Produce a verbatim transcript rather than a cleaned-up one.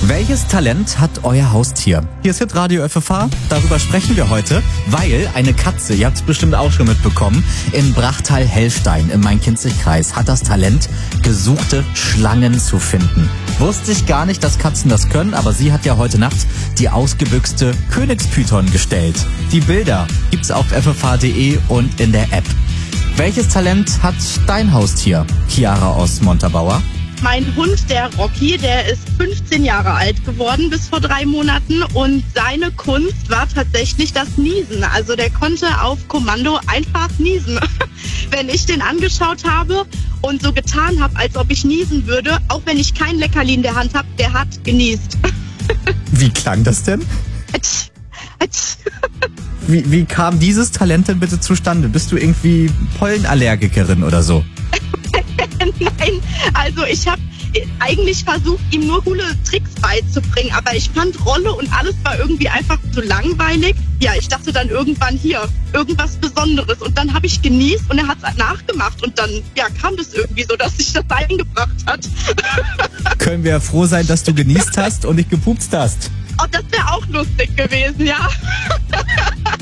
Welches Talent hat euer Haustier? Hier ist Hitradio F F H, darüber sprechen wir heute, weil eine Katze, ihr habt es bestimmt auch schon mitbekommen, in Brachtal-Hellstein im Main-Kinzig-Kreis hat das Talent, gesuchte Schlangen zu finden. Wusste ich gar nicht, dass Katzen das können, aber sie hat ja heute Nacht die ausgebüxte Königspython gestellt. Die Bilder gibt's auf f f h punkt d e und in der App. Welches Talent hat dein Haustier, Chiara aus Montabaur? Mein Hund, der Rocky, der ist fünfzehn Jahre alt geworden bis vor drei Monaten und seine Kunst war tatsächlich das Niesen. Also der konnte auf Kommando einfach niesen. Wenn ich den angeschaut habe und so getan habe, als ob ich niesen würde, auch wenn ich kein Leckerli in der Hand habe, der hat genießt. Wie klang das denn? Atsch, atsch. Wie, wie kam dieses Talent denn bitte zustande? Bist du irgendwie Pollenallergikerin oder so? Nein, also ich habe eigentlich versucht, ihm nur coole Tricks beizubringen, aber ich fand Rolle und alles war irgendwie einfach zu langweilig. Ja, ich dachte dann irgendwann hier, irgendwas Besonderes und dann habe ich genießt und er hat es nachgemacht und dann ja, kam das irgendwie so, dass sich das eingebracht hat. Können wir froh sein, dass du genießt hast und nicht gepupst hast. Oh, das wäre auch lustig gewesen, ja.